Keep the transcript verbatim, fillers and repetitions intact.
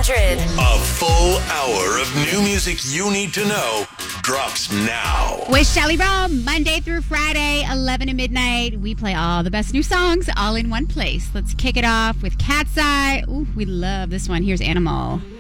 hundred. A full hour of new music you need to know drops now. With Shelly Brown, Monday through Friday, eleven to midnight. We play all the best new songs all in one place. Let's kick it off with Cat's Eye. Ooh, we love this one. Here's Animal.